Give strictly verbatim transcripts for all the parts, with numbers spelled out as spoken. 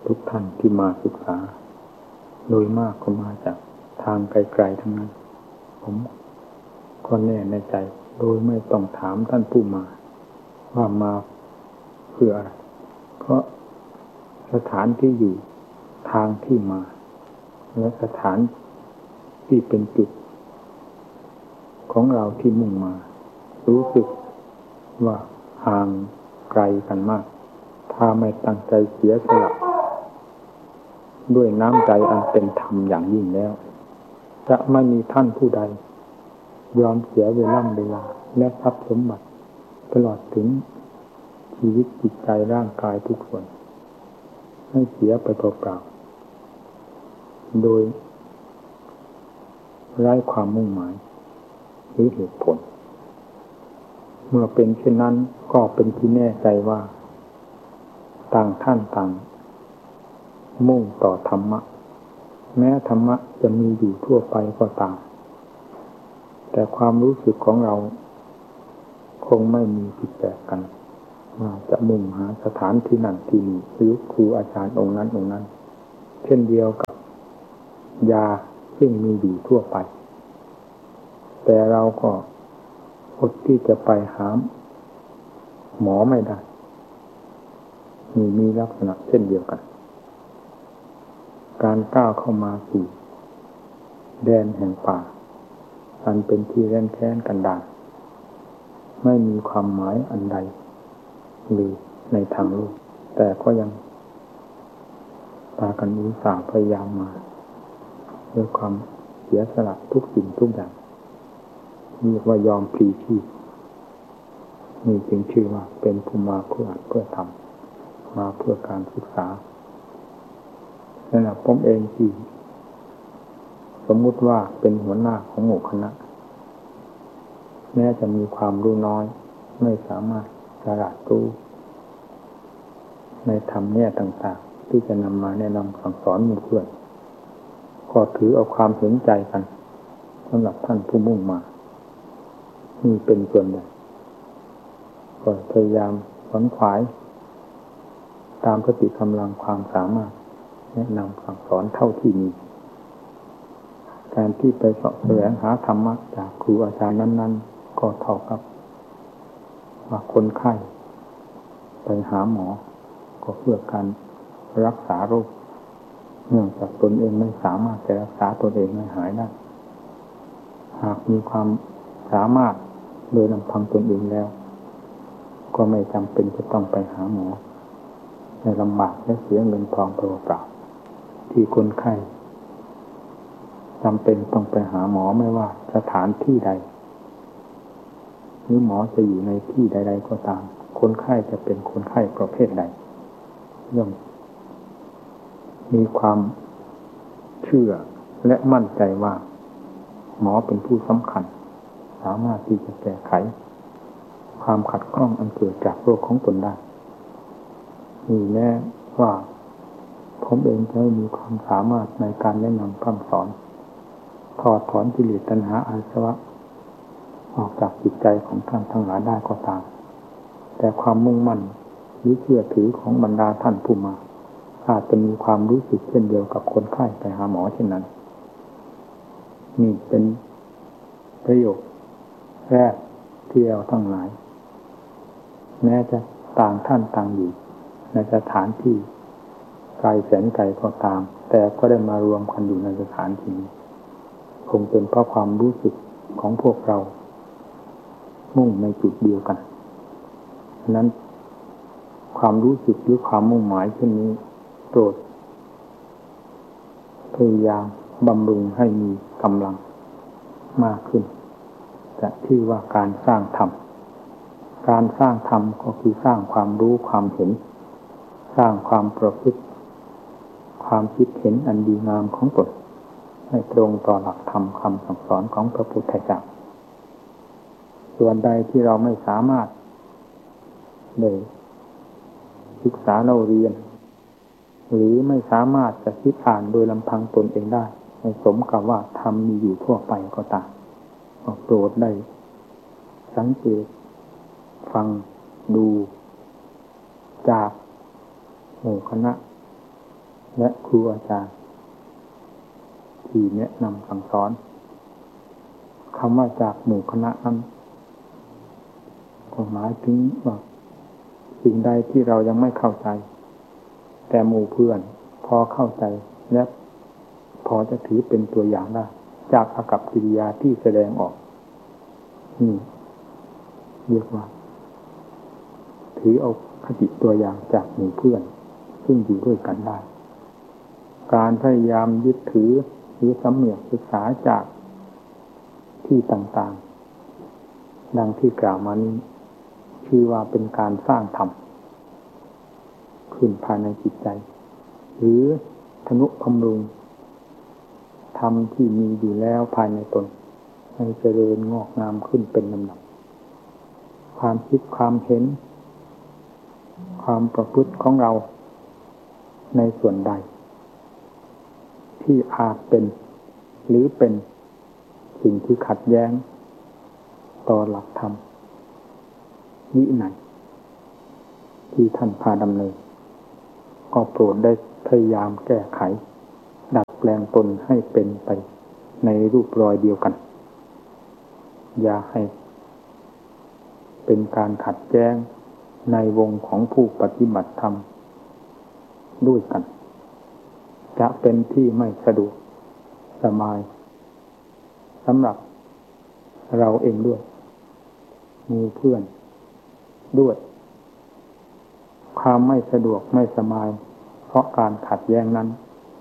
ทุกท่านที่มาศึกษาโดยมากก็มาจากทางไกลๆทั้งนั้นผมก็แน่ในใจโดยไม่ต้องถามท่านผู้มาว่ามาเพื่ออะไรเพราะสถานที่อยู่ทางที่มาและสถานที่เป็นจุดของเราที่มุ่งมารู้สึกว่าห่างไกลกันมากถ้าไม่ตั้งใจเสียสละด้วยน้ำใจอันเป็นธรรมอย่างยิ่งแล้วจะไม่มีท่านผู้ใดยอมเสียเวลาเวลาและทรัพย์สมบัติตลอดถึงชีวิตจิตใจร่างกายทุกส่วนให้เสียไปเปล่าๆโดยไร้ความมุ่งหมายหรือเหตุผลเมื่อเป็นเช่นนั้นก็เป็นที่แน่ใจว่าต่างท่านต่างมุ่งต่อธรรมะแม้ธรรมะจะมีอยู่ทั่วไปก็ตามแต่ความรู้สึกของเราคงไม่มีผิดแปลกกันว่าจะมุ่งหาสถานที่นั่นที่นี่หรือครูอาจารย์องค์นั้นองค์นั้นเช่นเดียวกับยาซึ่งมีอยู่ทั่วไปแต่เราก็อดที่จะไปหาหมอไม่ได้มีมีลักษณะเช่นเดียวกันการก้าวเข้ามาสู่แดนแห่งป่าอันเป็นที่แร้นแค้นกันดารไม่มีความหมายอันใดหรือในทางโลกแต่ก็ยังพากันอุตส่าห์พยายามมาด้วยความเสียสละทุกสิ่งทุกอย่างเรียกว่ายอมพลีชีพนี่จึงชื่อว่าเป็นผู้มาเพื่อเพื่อทำมาเพื่อการศึกษานั่นแหละผมเองที่สมมุติว่าเป็นหัวหน้าของหมู่คณะแม้จะมีความรู้น้อยไม่สามารถฉลาดรู้ในธรรมแง่ต่างๆที่จะนำมาแนะนำสั่งสอนหมู่เพื่อนก็ถือเอาความเห็นใจกันสำหรับท่านผู้มุ่งมานี่เป็นส่วนใหญ่ก็พยายามขวนขวายตามสติกำลังความสามารถแนะนำสั่งสอนเท่าที่มีการที่ไปเสาะแสวงหาธรรมะจากครูอาจารย์นั้นๆก็เท่ากับว่าคนไข้ไปหาหมอก็เพื่อการรักษาโรคเนื่องจากตนเองไม่สามารถจะรักษาตนเองให้หายได้หากมีความสามารถโดยลำพังตนเองแล้วก็ไม่จำเป็นจะต้องไปหาหมอในลำบากและเสียเงินทองเปล่าๆที่คนไข้จำเป็นต้องไปหาหมอไม่ว่าสถานที่ใดหรือหมอจะอยู่ในที่ใดๆก็ตามคนไข้จะเป็นคนไข้ประเภทใดย่อมมีความเชื่อและมั่นใจว่าหมอเป็นผู้สำคัญสามารถที่จะแก้ไขความขัดข้องอันเกิดจากโรคของตนได้นี่แน่ว่าผมเองจะมีความสามารถในการแนะนำคำสอนถอดถอนกิเลสตัณหาอาสวะออกจากจิตใจของท่านทั้งหลายได้ก็ตามแต่ความมุ่งมั่นหรือเชื่อถือของบรรดาท่านผู้มาอาจจะมีความรู้สึกเช่นเดียวกับคนไข้ไปหาหมอเช่นนั้นนี่เป็นประโยชน์แรกที่เราทั้งหลายแม้จะต่างท่านต่างอยู่ในสถานที่ไกลแสนไกลก็ตามแต่ก็ได้มารวมกันอยู่ในสถานที่นี้คงเป็นเพราะความรู้สึกของพวกเรามุ่งในจุดเดียวกันฉะนั้นความรู้สึกหรือความมุ่งหมายเช่นนี้โปรดพยายามบำรุงให้มีกำลังมากขึ้นแต่ที่ว่าการสร้างธรรมการสร้างธรรมก็คือสร้างความรู้ความเห็นสร้างความประพฤติความคิดเห็นอันดีงามของตนให้ตรงต่อหลักธรรมคำสั่งสอนของพระพุทธเจ้าส่วนใดที่เราไม่สามารถได้ศึกษาเราเรียนหรือไม่สามารถจะคิดอ่านโดยลำพังตนเองได้ให้สมกับว่าธรรมมีอยู่ทั่วไปก็ตามก็โปรดได้สังเกตฟังดูจากหมู่คณะและครูอาจารย์ที่แนะนำสั่งสอนคำว่าจากหมู่คณะนั้นก็หมายถึงว่าสิ่งใดที่เรายังไม่เข้าใจแต่หมู่เพื่อนพอเข้าใจและพอจะถือเป็นตัวอย่างได้จากอากัปกิริยาที่แสดงออกนี่เรียกว่าถือเอาคติตัวอย่างจากหมู่เพื่อนซึ่งอยู่ด้วยกันได้การพยายามยึดถือหรือสำเนียกศึกษาจากที่ต่างๆดังที่กล่าวมานี้คือว่าเป็นการสร้างธรรมขึ้นภายในจิตใจหรือทนุบำรุงธรรมที่มีอยู่แล้วภายในตนให้เจริญงอกงามขึ้นเป็นลำดับความคิดความเห็นความประพฤติของเราในส่วนใดที่อาจเป็นหรือเป็นสิ่งที่ขัดแย้งต่อหลักธรรมวินัยที่ท่านพาดำเนินก็โปรดได้พยายามแก้ไขดัดแปลงตนให้เป็นไปในรูปรอยเดียวกันอย่าให้เป็นการขัดแย้งในวงของผู้ปฏิบัติธรรมด้วยกันจะเป็นที่ไม่สะดวกสบายสำหรับเราเองด้วยหมู่เพื่อนด้วยความไม่สะดวกไม่สบายเพราะการขัดแย้งนั้น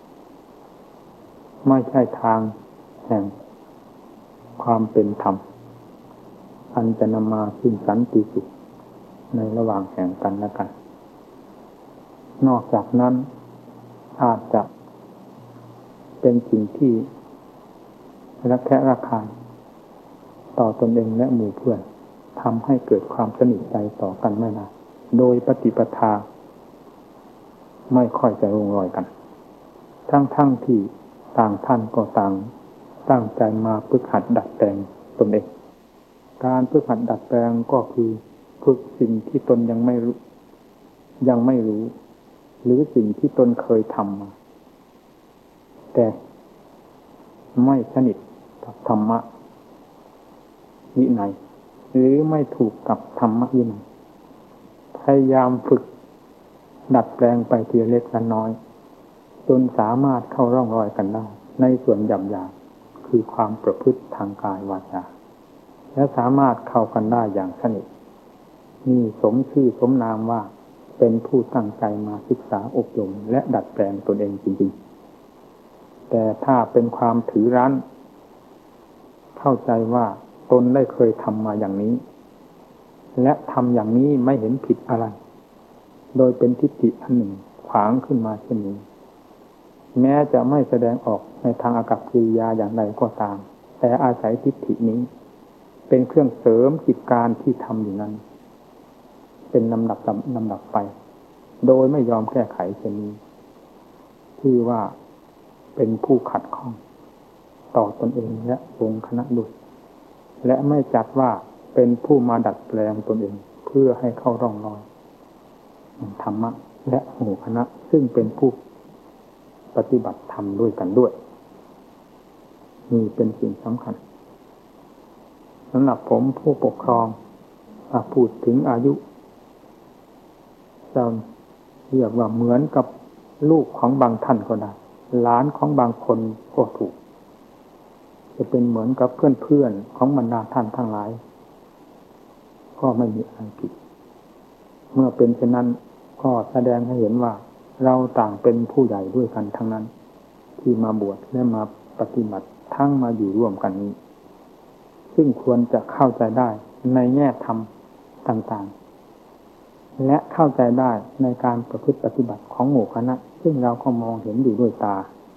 ไม่ใช่ทางแห่งความเป็นธรรมอันจะนำมาซึ่งสันติสุขในระหว่างแห่งกันและกันนอกจากนั้นอาจจะเป็นสิ่งที่ระแคะระคายต่อตนเองและหมู่เพื่อนทำให้เกิดความสนิทใจต่อกันไม่นานโดยปฏิปทาไม่ค่อยจะลงรอยกันทั้งๆ ท, ที่ต่างท่านก็ต่างตั้งใจมาฝึกหัดดัดแปลงตนเองการฝึกหัดดัดแปลงก็คือฝึกสิ่งที่ตนยังไม่รู้ยังไม่รู้หรือสิ่งที่ตนเคยทำมาแต่ไม่สนิทกับธรรมะวินัยหรือไม่ถูกกับธรรมะวินัยพยายามฝึกดัดแปลงไปทีเล็กละน้อยจนสามารถเข้าร่องรอยกันได้ในส่วนหยาบๆคือความประพฤติทางกายวาจาและสามารถเข้ากันได้อย่างสนิทนี่สมชื่อสมนามว่าเป็นผู้ตั้งใจมาศึกษาอบรมและดัดแปลงตนเองจริงๆแต่ถ้าเป็นความถือรั้นเข้าใจว่าตนได้เคยทำมาอย่างนี้และทำอย่างนี้ไม่เห็นผิดอะไรโดยเป็นทิฏฐิอันหนึ่งขวางขึ้นมาเช่นนี้แม้จะไม่แสดงออกในทางอากัปกิริยาอย่างไรก็ตามแต่อาศัยทิฏฐินี้เป็นเครื่องเสริมกิจการที่ทำอยู่นั้นเป็นลำดับลำดับไปโดยไม่ยอมแก้ไขเช่นนี้ที่ว่าเป็นผู้ขัดข้องต่อตนเองและวงคณะด้วยและไม่จัดว่าเป็นผู้มาดัดแปลงตนเองเพื่อให้เข้าร่องรอยธรรมะและหมู่คณะซึ่งเป็นผู้ปฏิบัติธรรมด้วยกันด้วยนี่เป็นสิ่งสำคัญสำหรับผมผู้ปกครองพูดถึงอายุจะเรียกว่าเหมือนกับลูกของบางท่านก็ได้หลานของบางคนก็ถูกจะเป็นเหมือนกับเพื่อนๆของบรรดาท่านทั้งหลายก็ไม่มีอะไรผิดเมื่อเป็นเช่นนั้นก็แสดงให้เห็นว่าเราต่างเป็นผู้ใหญ่ด้วยกันทั้งนั้นที่มาบวชและมาปฏิบัติทั้งมาอยู่ร่วมกันนี้ซึ่งควรจะเข้าใจได้ในแง่ธรรมต่างๆและเข้าใจได้ในการประพฤติปฏิบัติของหมู่คณะซึ่งเราก็มองเห็นอยู่ด้วยตา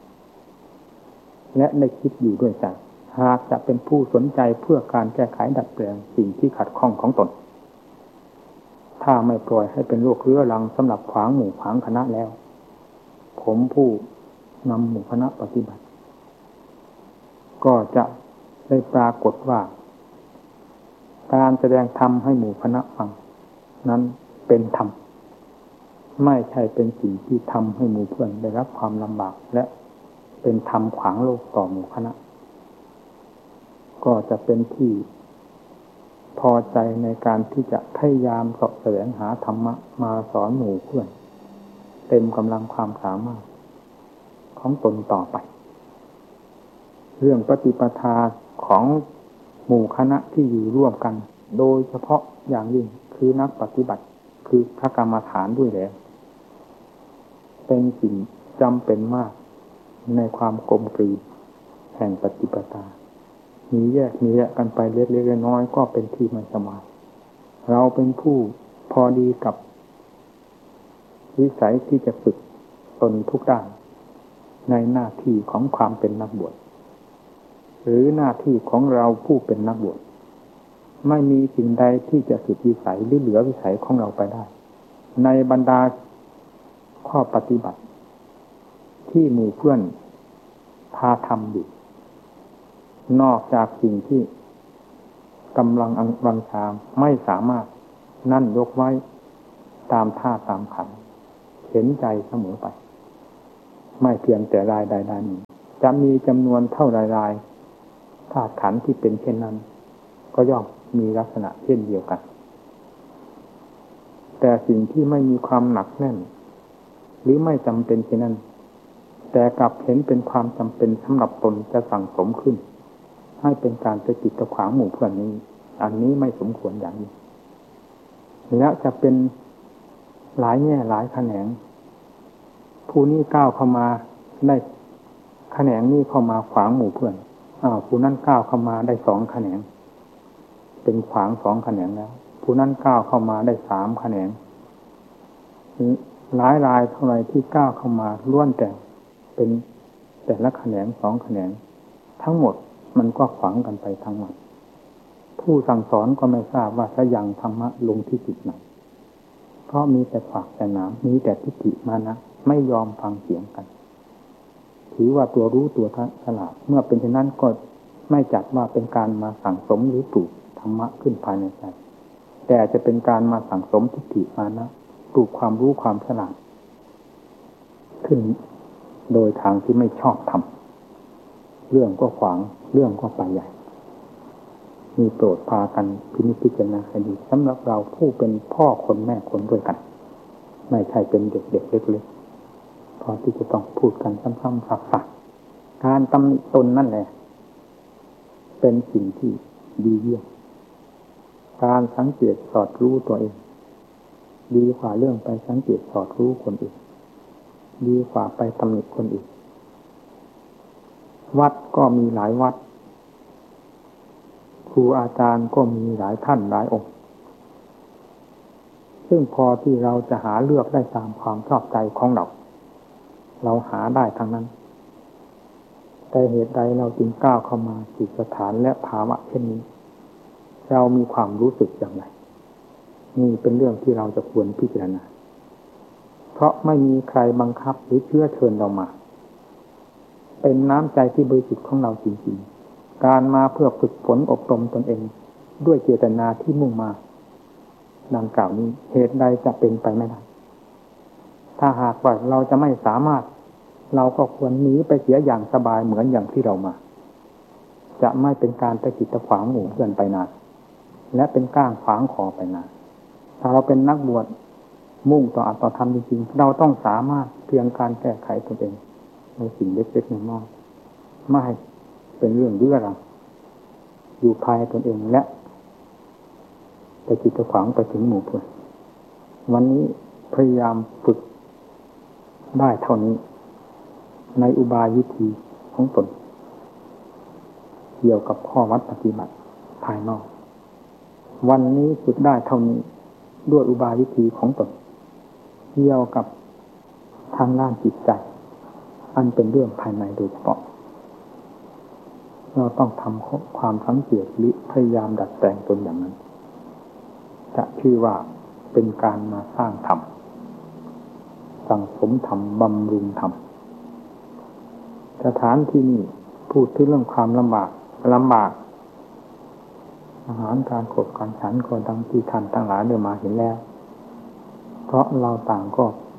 และได้คิดอยู่ด้วยใจหากจะเป็นผู้สนใจเพื่อการแก้ไขดัดแปลงสิ่งที่ขัดข้องของตนถ้าไม่ปล่อยให้เป็นโรคเรื้อรังสำหรับขวางหมู่ขวางคณะแล้วผมผู้นำหมู่คณะปฏิบัติก็จะได้ปรากฏว่าการแสดงธรรมให้หมู่คณะฟังนั้นเป็นธรรมไม่ใช่เป็นสิ่งที่ทำให้หมู่เพื่อนได้รับความลำบากและเป็นธรรมขวางโลกต่อหมู่คณะก็จะเป็นที่พอใจในการที่จะพยายามเสาะแสวงหาธรรมะมาสอนหมู่เพื่อนเต็มกำลังความสามารถของตนต่อไปเรื่องปฏิปทาของหมู่คณะที่อยู่ร่วมกันโดยเฉพาะอย่างยิ่งคือนักปฏิบัติคือพระกรรมฐานด้วยแล้วเป็นสิ่งจำเป็นมากในความกลมกลืนแห่งปฏิปทามีแยกมีแยกกันไปเล็กๆน้อยๆก็เป็นที่ไม่สมานเราเป็นผู้พอดีกับวิสัยที่จะฝึกตนทุกด้านในหน้าที่ของความเป็นนักบวชหรือหน้าที่ของเราผู้เป็นนักบวชไม่มีสิ่งใดที่จะสุดวิสัยหรือเหลือวิสัยของเราไปได้ในบรรดาข้อปฏิบัติที่หมู่เพื่อนพาทำอยู่นอกจากสิ่งที่กำลังวังชามไม่สามารถนั่นยกไว้ตามท่าตามขันเห็นใจเสมอไปไม่เพียงแต่รายใดรายหนึ่งจะมีจำนวนเท่าไรายธาตุขันที่เป็นเช่นนั้นก็ย่อมมีลักษณะเช่นเดียวกันแต่สิ่งที่ไม่มีความหนักแน่นหรือไม่จำเป็นเช่นนั้นแต่กลับเห็นเป็นความจำเป็นสำหรับตนจะสั่งสมขึ้นให้เป็นการไปกีดขวางหมู่เพื่อนนี้อันนี้ไม่สมควรอย่างนี้และจะเป็นหลายแง่หลายแขนงผู้นี้ก้าวเข้ามาได้แขนงนี้เข้ามาขวางหมู่เพื่อนอ้าวผู้นั้นก้าวเข้ามาได้สองแขนงเป็นขวางสองแขนงแล้วผู้นั้นก้าวเข้ามาได้สามแขนงหลายรายเท่าไรที่ก้าวเข้ามาล้วนแต่เป็นแต่ละแขนงสองแขนงทั้งหมดมันก็ขวางกันไปทั้งหมดผู้สั่งสอนก็ไม่ทราบว่าจะยังธรรมะลงที่จุดไหนเพราะมีแต่ขวากแต่หนามมีแต่ทิฏฐิมานะไม่ยอมฟังเสียงกันถือว่าตัวรู้ตัวฉลาดเมื่อเป็นเช่นนั้นก็ไม่จัดว่าเป็นการมาสั่งสมหรือปลูกธรรมะขึ้นภายในใจแต่จะเป็นการมาสั่งสมทิฏฐิมานะปลูกความรู้ความฉลาดขึ้นโดยทางที่ไม่ชอบทำเรื่องก็ขวางเรื่องก็ไปใหญ่มีโปรดพากันพินิจพิจารณาให้ดีสำหรับเราผู้เป็นพ่อคนแม่คนด้วยกันไม่ใช่เป็นเด็กๆเล็กๆพอที่จะต้องพูดกันซ้ำๆซักๆการตำหนิตนนั่นแหละเป็นสิ่งที่ดีเยี่ยมการสังเกตสอดรู้ตัวเองดีกว่าเรื่องไปสังเกตสอดรู้คนอื่นดีกว่าไปตำหนิคนอื่นวัดก็มีหลายวัดครูอาจารย์ก็มีหลายท่านหลายองค์ซึ่งพอที่เราจะหาเลือกได้ตามความชอบใจของเราเราหาได้ทั้งนั้นแต่เหตุใดเราจึงก้าวเข้ามาสู่สถานและภาวะเช่นนี้เรามีความรู้สึกอย่างไรนี่เป็นเรื่องที่เราจะควรพิจารณาเพราะไม่มีใครบังคับหรือเชื้อเชิญเรามาเป็นน้ำใจที่บริสุทธิ์ของเราจริงๆการมาเพื่อฝึกฝนอบรมตนเองด้วยเจตนาที่มุ่งมาดังกล่าวนี้เหตุใดจะเป็นไปไม่ได้ถ้าหากว่าเราจะไม่สามารถเราก็ควรหนีไปเสียอย่างสบายเหมือนอย่างที่เรามาจะไม่เป็นการตะกิดตะขวางหมู่เพื่อนไปนานและเป็นก้างขวางคอไปนานถ้าเราเป็นนักบวชมุ่งต่ออัตตธรรมจริงๆเราต้องสามารถเพียงการแก้ไขตนเองในสิ่งเล็กๆน้อยๆไม่ให้เป็นเรื่องเรื่อรังอยู่ภายตนเองและตะกิดตะขวางไปถึงหมู่เพื่อนวันนี้พยายามฝึกได้เท่านี้ในอุบายวิธีของตนเกี่ยวกับข้อวัดปฏิบัติภายนอกวันนี้ฝึกได้เท่านี้ด้วยอุบายวิธีของตนเกี่ยวกับทางด้านจิตใจอันเป็นเรื่องภายในโดยเฉพาะเราต้องทำความสังเกตหรือพยายามดัดแปลงตนอย่างนั้นจะชื่อว่าเป็นการมาสร้างธรรมสั่งสมธรรมบำรุงธรรมสถานที่นี้พูดถึงเรื่องความลำบากลำบากอาหารการขบการฉันก็ดังที่ท่านทั้งหลายได้มาเห็นแล้วเพราะเราต่างก็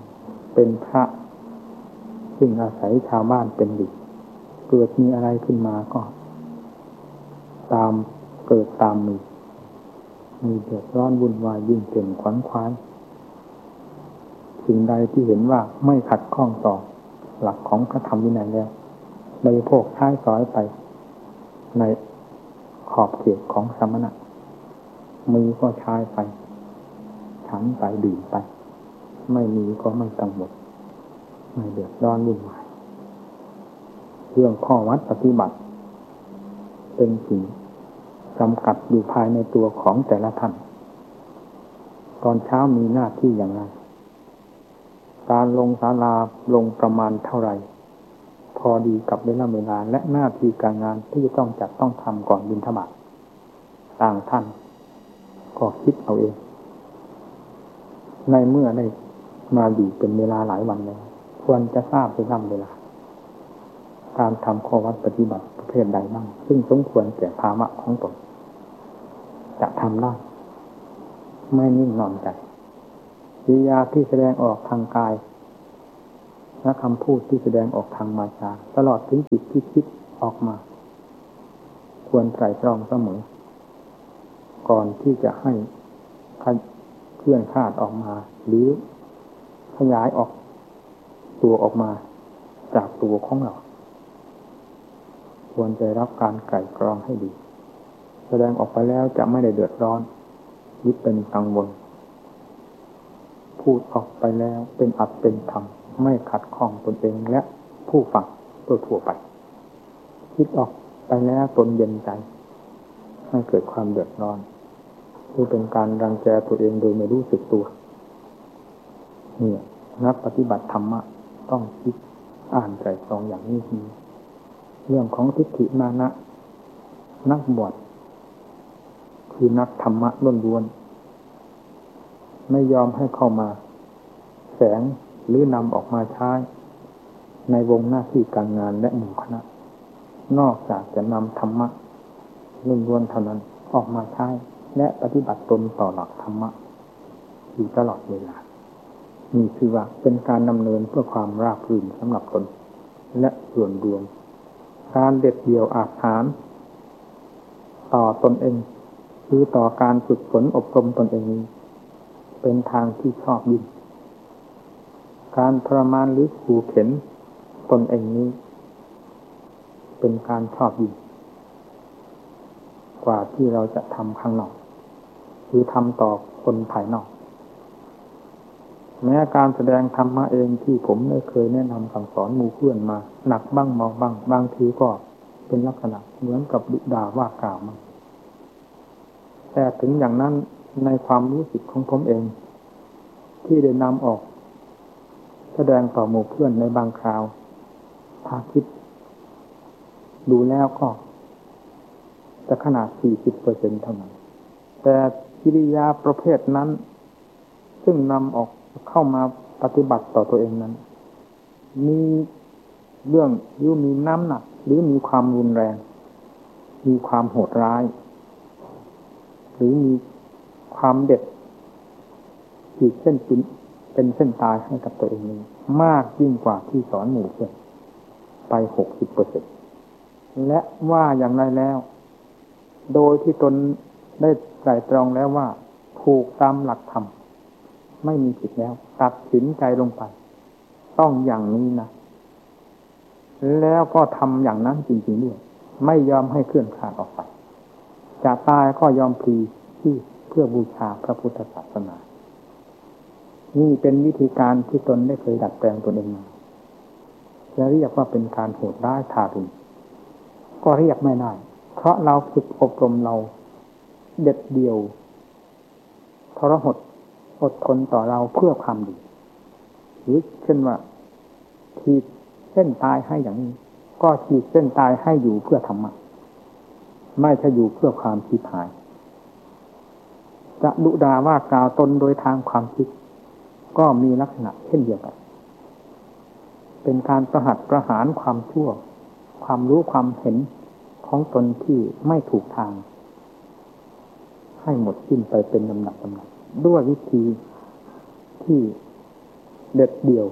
เป็นพระซึ่งอาศัยชาวบ้านเป็นดิเกิดมีอะไรขึ้นมาก็ตามเกิดตามมีมีเดือดร้อนวุ่นวายยิ่งเก่งขวัญขวายสิ่งใดที่เห็นว่าไม่ขัดข้องต่อหลักของพระธรรมวินัยแล้วบริโภคใช้สอยไปในขอบเขตของสมณะมีก็ใช้ไปฉันไปดื่มไปไม่มีก็ไม่กังวลไม่เดือดร้อนวุ่นวายเรื่องข้อวัดปฏิบัติเป็นสิ่งจำกัดอยู่ภายในตัวของแต่ละท่านตอนเช้ามีหน้าที่อย่างไรการลงศาลาลงประมาณเท่าไหร่พอดีกับเวลาเวลาและหน้าที่การงานที่จะต้องจัดต้องทำก่อนบิณฑบาตต่างท่านก็คิดเอาเองในเมื่อได้มาอยู่เป็นเวลาหลายวันแล้วควรจะทราบเป็นลำเวลาการทำข้อวัดปฏิบัติประเภทใดบ้างซึ่งสมควรแก่ภาวะของตนจะทำได้ไม่นิ่งนอนใจกิริยาที่แสดงออกทางกายและคำพูดที่แสดงออกทางวาจาตลอดถึงจิตที่คิดออกมาควรไตร่ตรองเสมอก่อนที่จะให้เคลื่อนคลาดออกมาหรือขยายออกตัวออกมาจากตัวของเราควรจะรับการไกร่กรองให้ดีแสดงออกไปแล้วจะไม่ได้เดือดร้อนยึดเป็นกังวลพูดออกไปแล้วเป็นอัตเป็นธรรมไม่ขัดข้องตนเองและผู้ฟังตัวทั่วไปคิดออกไปแล้วตนเย็นใจไม่เกิดความเดือดร้อนคือเป็นการรังแกตัวเองโดยไม่รู้สึกตัวเนี่ยนักปฏิบัติธรรมะต้องคิดอ่านใจตรองอย่างนี้ทีเรื่องของทิฏฐิมานะนักบวชคือนักธรรมะล้วนๆไม่ยอมให้เข้ามาแฝงหรือนำออกมาใช้ในวงหน้าที่การงานและหมู่คณะนอกจากจะนำธรรมะล้วนๆเท่านั้นออกมาใช้และปฏิบัติตนต่อหลักธรรมะอยู่ตลอดเวลานี่คือว่าเป็นการดำเนินเพื่อความราบรื่นสำหรับตนและส่วนรวมการเด็ดเดี่ยวอาถรรพ์ต่อตนเองคือต่อการฝึกฝนอบรมตนเองนี้เป็นทางที่ชอบยิ่งการทรมานหรือขู่เข็นตนเองนี้เป็นการชอบยิ่งกว่าที่เราจะทำข้างนอกคือทำต่อคนภายนอกแม้การแสดงธรรมะเองที่ผมได้เคยแนะนำสั่งสอนหมู่เพื่อนมาหนักบ้างเบาบ้างบางทีก็เป็นลักษณะเหมือนกับดุด่าว่ากล่าวมาแต่ถึงอย่างนั้นในความรู้สึกของผมเองที่ได้นำออกแสดงต่อหมู่เพื่อนในบางคราวถ้าคิดดูแล้วก็จะขนาด สี่สิบเปอร์เซ็นต์ เท่านั้นแต่กิริยาประเภทนั้นซึ่งนำออกเข้ามาปฏิบัติต่อตัวเองนั้นมีเรื่องหรือมีน้ำหนักหรือมีความรุนแรงมีความโหดร้ายหรือมีความเด็ดขีดเส้นเป็นเส้นตายให้กับตัวเองนี้มากยิ่งกว่าที่สอนหมู่เพื่อนไป หกสิบเปอร์เซ็นต์ และว่าอย่างไรแล้วโดยที่ตนได้ไตร่ตรองแล้วว่าถูกตามหลักธรรมไม่มีผิดแล้วตัดสินใจลงไปต้องอย่างนี้นะแล้วก็ทำอย่างนั้นจริงๆด้วยไม่ยอมให้เคลื่อนคลาดออกไปจะตายก็ยอมพลีที่เพื่อบูชาพระพุทธศาสนานี่เป็นวิธีการที่ตนได้เคยดัดแปลงตนเองมาจะเรียกว่าเป็นการโหดร้ายทารุณก็เรียกไม่ได้เพราะเราฝึกอบรมเราเด็ดเดี่ยวทรหดอดทนต่อเราเพื่อความดีหรือเช่นว่าขีดเส้นตายให้อย่างนี้ก็ขีดเส้นตายให้อยู่เพื่อธรรมะไม่ใช่อยู่เพื่อความผิดหายจะดุด่าว่ากล่าวตนโดยทางความคิดก็มีลักษณะเช่นเดียวกันเป็นการประหัตประหารความชั่วความรู้ความเห็นของตนที่ไม่ถูกทางให้หมดสิ้นไปเป็นลำดับลำดับด้วยวิธีที่เด็ดเดี่ยว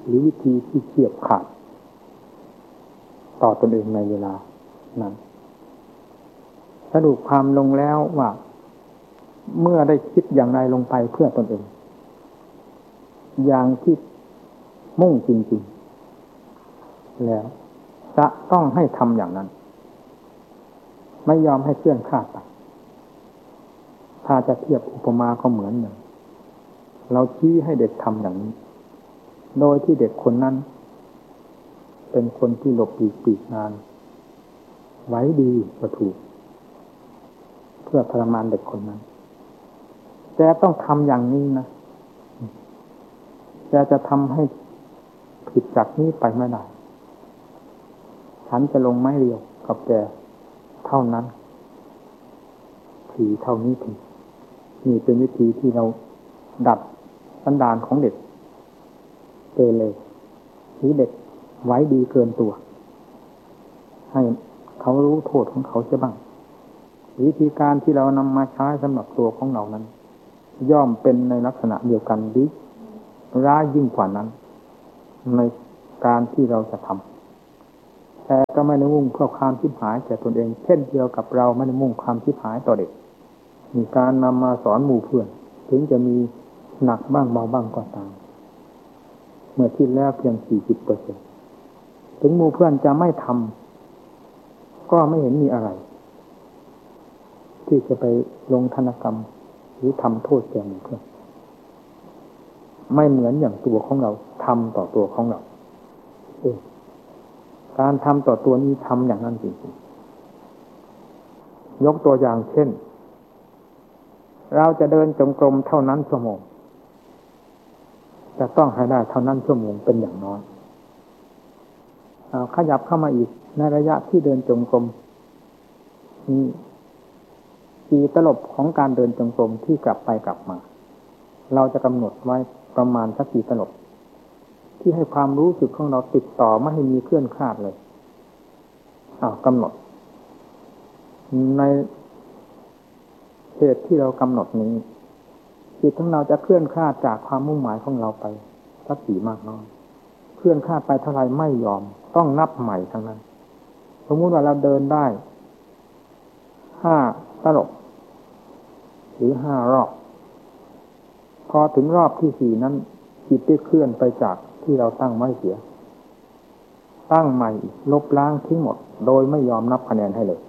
หรือวิธีที่เฉียบขาดต่อตนเองในเวลานั้นสรุปความลงแล้วว่าเมื่อได้คิดอย่างไรลงไปเพื่อตนเองอย่างที่มุ่งจริงๆแล้วจะต้องให้ทำอย่างนั้นไม่ยอมให้เคลื่อนคลาดไปถ้าจะเทียบอุปมาก็เหมือนอย่างเราชี้ให้เด็กทำอย่างนี้โดยที่เด็กคนนั้นเป็นคนที่หลบหลีกปีกนานไว้ดีก็ถูกเพื่อทรมานเด็กคนนั้นแต่ต้องทำอย่างนี้นะจะจะทำให้ผิดจากนี้ไปไม่ได้ฉันจะลงไม้เรียวกับแกเท่านั้นทีเท่านี้ทีนี่เป็นวิธีที่เราดัดสันดานของเด็กเกเรหรือเด็กไว้ดีเกินตัวให้เขารู้โทษของเขาเสียบ้างวิธีการที่เรานำมาใช้สำหรับตัวของเรานั้นย่อมเป็นในลักษณะเดียวกันดิร้ายยิ่งกว่านั้นในการที่เราจะทำแต่ก็ไม่ได้มุ่งเพื่อความชิบหายแก่ตนเองเช่นเดียวกับเราไม่ได้มุ่งความชิบหายต่อเด็กมีการนำมาสอนหมู่เพื่อนถึงจะมีหนักบ้างเบาบ้างก็ตามเมื่อที่แล้วเพียง สี่สิบเปอร์เซ็นต์ ถึงหมู่เพื่อนจะไม่ทำก็ไม่เห็นมีอะไรที่จะไปลงธนกรรมหรือทำโทษแก่หมู่เพื่อนไม่เหมือนอย่างตัวของเราทำต่อตัวของเราเองการทำต่อตัวนี้ทำอย่างนั้นจริงๆยกตัวอย่างเช่นเราจะเดินจงกรมเท่านั้นชั่วโมงจะต้องให้ได้เท่านั้นชั่วโมงเป็นอย่างน้อยเอาขยับเข้ามาอีกในระยะที่เดินจงกรมนี่กี่ตลบของการเดินจงกรมที่กลับไปกลับมาเราจะกำหนดไว้ประมาณสักกี่ตลบที่ให้ความรู้สึกของเราติดต่อไม่ให้มีเคลื่อนคลาดเลยอ้าวกำหนดในเหตุที่เรากำหนดนี้จิตของเราจะเคลื่อนคลาดจากความมุ่งหมายของเราไปสักกี่มากน้อยเคลื่อนคลาดไปเท่าไรไม่ยอมต้องนับใหม่ทั้งนั้นสมมุติว่าเราเดินได้ห้าตลบหรือห้ารอบพอถึงรอบที่สี่นั้นจิตได้เคลื่อนไปจากที่เราตั้งไว้เสียตั้งใหม่ลบล้างทิ้งหมดโดยไม่ยอมนับคะแนนให้เลย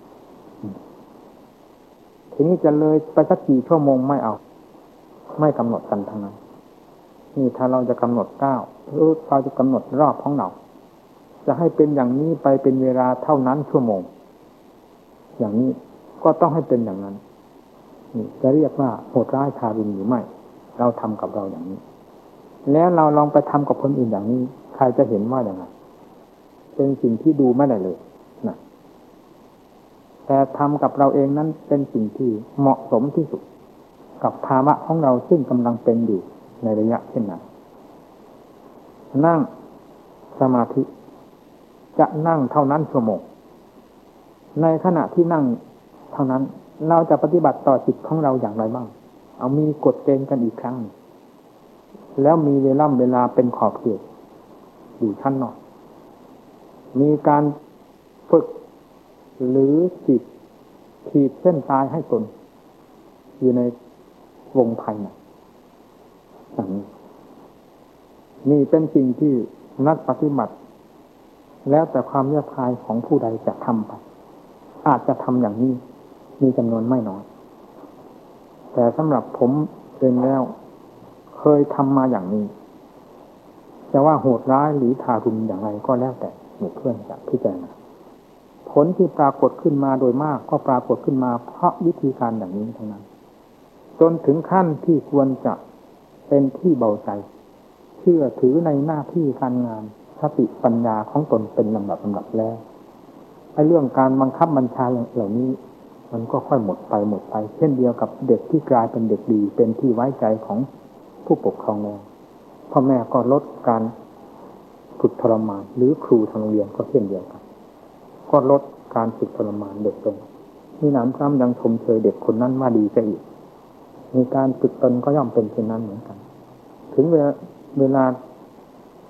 ทีนี้จะเลยไปสักกี่ชั่วโมงไม่เอาไม่กำหนดกันทั้งนั้นนี่ถ้าเราจะกำหนดก้าวหรือเราจะกำหนดรอบของเราจะให้เป็นอย่างนี้ไปเป็นเวลาเท่านั้นชั่วโมงอย่างนี้ก็ต้องให้เป็นอย่างนั้นนี่จะเรียกว่าโหดร้ายทารุณหรือไม่เราทำกับเราอย่างนี้แล้วเราลองไปทำกับคนอื่นอย่างนี้ใครจะเห็นว่าอย่างไรเป็นสิ่งที่ดูไม่ได้เลยนะแต่ทำกับเราเองนั้นเป็นสิ่งที่เหมาะสมที่สุดกับภาวะของเราซึ่งกำลังเป็นอยู่ในระยะเช่นนั้นนั่งสมาธิจะนั่งเท่านั้นชั่วโมงในขณะที่นั่งเท่านั้นเราจะปฏิบัติต่อจิตของเราอย่างไรบ้างเอามีกฎเกณฑ์กันอีกครั้งแล้วมีเวลาเวลาเป็นขอบเขตอยู่ชั้นนอกมีการฝึกหรือขีดขีดเส้นตายให้ตนอยู่ในวงภายในอย่างนี้นี่เป็นสิ่งที่นักปฏิบัติแล้วแต่ความเลือกทายของผู้ใดจะทำไปอาจจะทำอย่างนี้มีจำนวนไม่น้อยแต่สำหรับผมเองแล้วเคยทำมาอย่างนี้จะว่าโหดร้ายหรือทารุณอย่างไรก็แล้วแต่หมู่เพื่อนจะพิจารณาผลที่ปรากฏขึ้นมาโดยมากก็ปรากฏขึ้นมาเพราะวิธีการอย่างนี้ทั้งนั้นจนถึงขั้นที่ควรจะเป็นที่เบาใจเชื่อถือในหน้าที่การงานสติปัญญาของตนเป็นลำดับลำดับแล้วไอ้เรื่องการบังคับบัญชาเหล่านี้มันก็ค่อยหมดไปหมดไปเช่นเดียวกับเด็กที่กลายเป็นเด็กดีเป็นที่ไว้ใจของผู้ปกครองแล้วพ่อแม่ก็ลดการฝึกทรมานหรือครูทางโรงเรียนก็เช่นเดียวกันก็ลดการฝึกทรมานเด็กลงมีหนำซ้ำยังชมเชยเด็กคนนั้นว่าดีซะอีกมีการฝึกตนก็ย่อมเป็นเช่นนั้นเหมือนกันถึงเวลาเวลา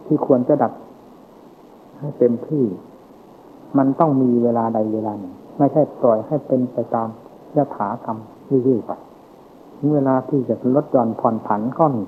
ที่ควรจะดับให้เต็มที่มันต้องมีเวลาใดเวลาหนึ่งไม่ใช่ปล่อยให้เป็นไปตามยถากรรมเรื่อยๆไปเวลาที่จะลดหย่อนผ่อนผันก็มี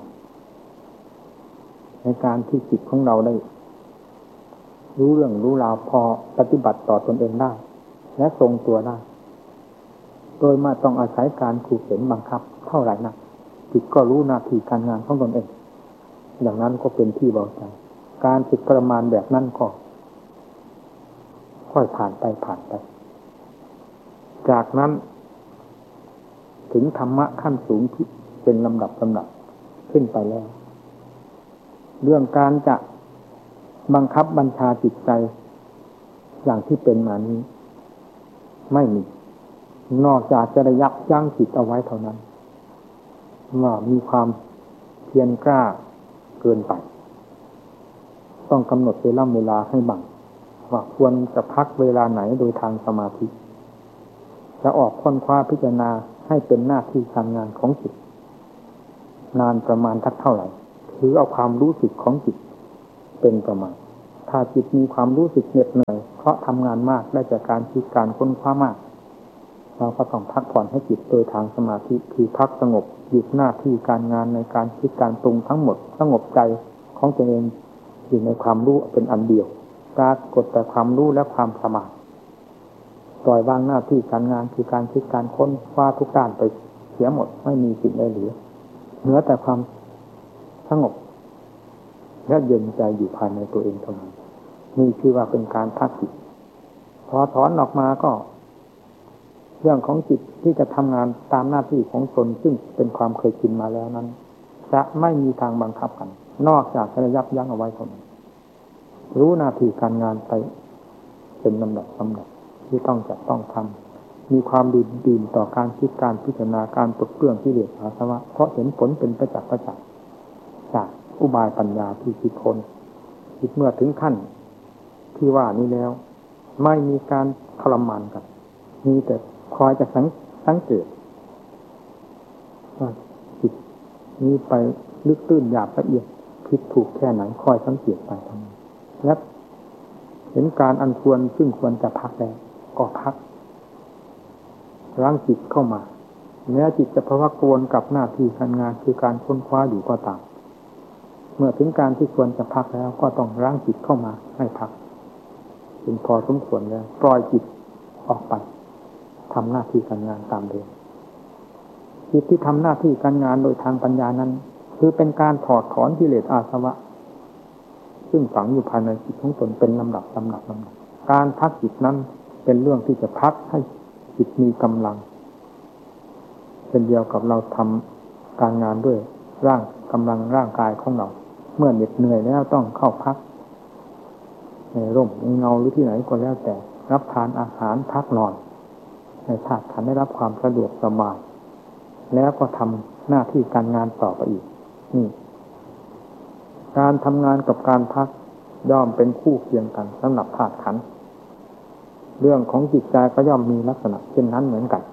ในการที่จิตของเราได้รู้เรื่องรู้ราวพอปฏิบัติต่อตนเองได้และทรงตัวได้โดยไม่ต้องอาศัยการขู่เข็นบังคับเท่าไหร่นักจิตก็รู้หน้าที่การงานของตนเองอย่างนั้นก็เป็นที่เบาใจการฝึกประมาณแบบนั้นก็ค่อยผ่านไปผ่านไปจากนั้นถึงธรรมะขั้นสูงที่เป็นลำดับลำดับขึ้นไปแล้วเรื่องการจะบังคับบัญชาจิตใจอย่างที่เป็นมานี้ไม่มีนอกจากจะระยับยั้งจิตเอาไว้เท่านั้นว่ามีความเพียรกล้าเกินไปต้องกำหนดเวลาเวลาให้บังว่าควรจะพักเวลาไหนโดยทางสมาธิจะออกค้นคว้าพิจารณาให้เป็นหน้าที่การงานของจิตนานประมาณทักเท่าไหร่ถือเอาความรู้สึกของจิตเป็นประมาณถ้าจิตมีความรู้สึกเหน็ดเหนื่อยเพราะทำงานมากได้จากการคิดการค้นคว้ามากเราก็ต้องพักผ่อนให้จิตโดยทางสมาธิคือพักสงบหยุดหน้าที่การงานในการคิดการปรุงทั้งหมดสงบใจของตัวเองอยู่ในความรู้เป็นอันเดียวการกดแต่ความรู้และความสมาธิปล่อยวางหน้าที่การงานคือการคิดการค้นคว้าทุกด้านไปเสียหมดไม่มีสิ่งใดเหลือเหลือแต่ความสงบและเย็นใจอยู่ภายในตัวเองเท่านั้นนี่คือว่าเป็นการพักจิตพอถอนออกมาก็เรื่องของจิตที่จะทำงานตามหน้าที่ของตนซึ่งเป็นความเคยชินมาแล้วนั้นจะไม่มีทางบังคับกันนอกจากจะยับยั้งเอาไว้เท่านั้นรู้หน้าที่การงานไปเป็นลำดับลำดับที่ต้องจะต้องทำมีความดีดีต่อการคิดการพิจารณาการปลดเปลื้องกิเลสอาสวะเพราะเห็นผลเป็นประจักษ์ประจักษ์จากอุบายปัญญาที่คิดค้นคิดเมื่อถึงขั้นที่ว่านี้แล้วไม่มีการทรมานกันมีแต่คอยจะสังสังเกตว่าจิตนี้ไปลึกตื้นหยาบละเอียดผิดถูกแค่ไหนคอยสังเกตไปทั้งนั้นและเห็นการอันควรซึ่งควรจะพักแล้วก็พักรั้งจิตเข้ามาแม้จิตจะภาวะกวนกับหน้าที่การงานคือการค้นคว้าอยู่ก็ตามเมื่อถึงการที่ควรจะพักแล้วก็ต้องรั้งจิตเข้ามาให้พักจึงพอสมควรแล้วปล่อยจิตออกไปทำหน้าที่การงานตามเดิมจิตที่ทำหน้าที่การงานโดยทางปัญญานั้นคือเป็นการถอดถอนกิเลสอาสวะซึ่งฝังอยู่ภายในจิตของตนเป็นลำดับลำดับลำดับการพักจิตนั้นเป็นเรื่องที่จะพักให้จิตมีกำลังเป็นเดียวกับเราทำการงานด้วยร่างกำลังร่างกายของเราเมื่อเหน็ดเหนื่อยแล้วต้องเข้าพักในร่มในเงาหรือที่ไหนก็แล้วแต่รับทานอาหารพักนอนให้ธาตุขันธ์ได้รับความสะดวกสบายแล้วก็ทำหน้าที่การงานต่อไปอีกนี่การทำงานกับการพักย่อมเป็นคู่เคียงกันสำหรับธาตุขันธ์เรื่องของจิตใจก็ย่อมมีลักษณะเช่นนั้นเหมือนกัน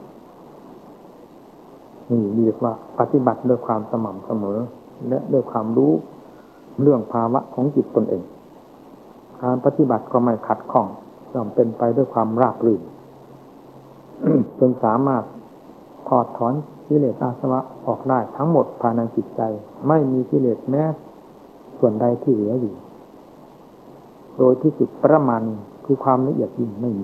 นี่เรียกว่าปฏิบัติด้วยความสม่ำเสมอและด้วยความรู้เรื่องภาวะของจิตตนเองการปฏิบัติก็ไม่ขัดข้องย่อมเป็นไปด้วยความราบรื่น จนสามารถถอดถอนกิเลสอาสวะออกได้ทั้งหมดภายในจิตใจไม่มีกิเลสแม้ส่วนใดที่เหลืออยู่โดยที่สุดประมาณคือความละเอียดยิ่งไม่มี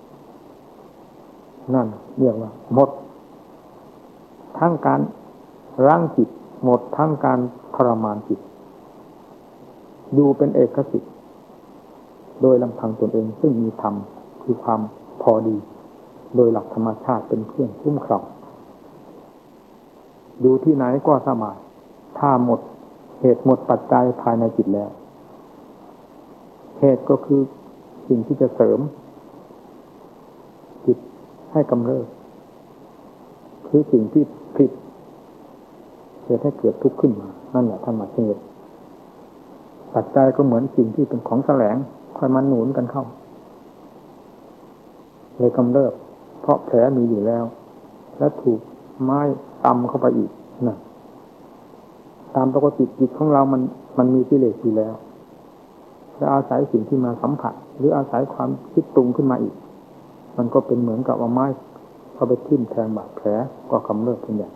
นั่นเรียกว่าหมดทั้งการรั้งจิตหมดทั้งการทรมานจิตอยู่เป็นเอกสิทธิ์โดยลำพังตนเองซึ่งมีธรรมคือความพอดีโดยหลักธรรมชาติเป็นเครื่องคุ้มครองอยู่ที่ไหนก็สบายถ้าหมดเหตุหมดปัจจัยภายในจิตแล้วเหตุก็คือสิ่งที่จะเสริมจิตให้กำเริบคือสิ่งที่ผิดเหตุให้เกิดทุกข์ขึ้นมานั่นแหละธรรมชาติปัจจัยก็เหมือนสิ่งที่เป็นของแสลงคอยมันหนุนกันเข้าเลยกำเริบเพราะแผลมีอยู่แล้วและถูกไม้ตำเข้าไปอีกนะตามปกติจิตของเรามันมันมีกิเลสอยู่แล้วจะอาศัยสิ่งที่มาสัมผัสหรืออาศัยความคิดปรุงขึ้นมาอีกมันก็เป็นเหมือนกับเอาไม้เข้าไปทิ่มแทงบาดแผลก็กำเริบขึ้นอย่าง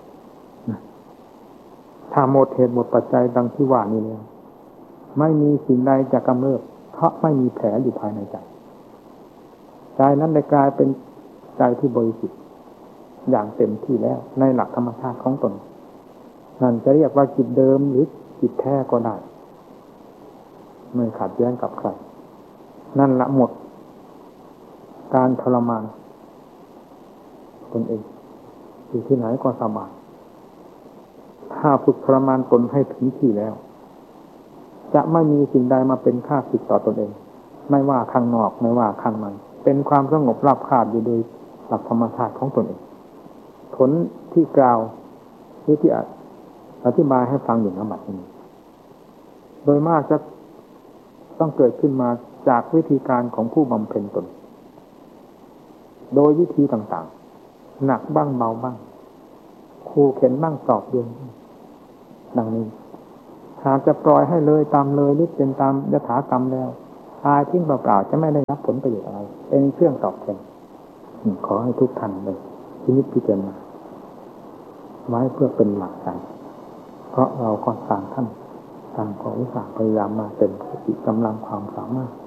ถ้าหมดเหตุหมดปัจจัยดังที่ว่านี้แล้วไม่มีสิ่งใดจะกำเริบเพราะไม่มีแผลอยู่ภายในใจใจนั้นได้กลายเป็นใจที่บริสุทธิ์อย่างเต็มที่แล้วในหลักธรรมชาติของตนนั่นจะเรียกว่าจิตเดิมหรือจิตแท้ก็ได้ไม่ขัดแย้งกับใครนั่นละหมดการทรมานตนเองอยู่ที่ไหนก็สบายถ้าฝึกทรมานตนให้ถึงที่แล้วจะไม่มีสิ่งใดมาเป็นข้าศึกต่อตนเองไม่ว่าข้างนอกไม่ว่าข้างในเป็นความสงบราบคาบอยู่โดยหลักธรรมชาติของตนเองผลที่กล่าวหรือที่อธิบายให้ฟังอยู่ณบัดนี้โดยมากจะต้องเกิดขึ้นมาจากวิธีการของผู้บำเพ็ญตนโดยวิธีต่างๆหนักบ้างเบาบ้างคู่เข็นบ้างสอบเดือนดังนี้หากจะปล่อยให้เลยตามเลยหรือเป็นตามยถากรรมแล้วตายทิ้งเปล่าๆจะไม่ได้รับผลประโยชน์อะไรเป็นเครื่องตอบแทนขอให้ทุกท่านเลยพินิจพิจารณาไว้เพื่อเป็นหลักใจเพราะเราก็ต่างท่านต่างขอวิสาพยายามมาเต็มสติกำลังความสามารถ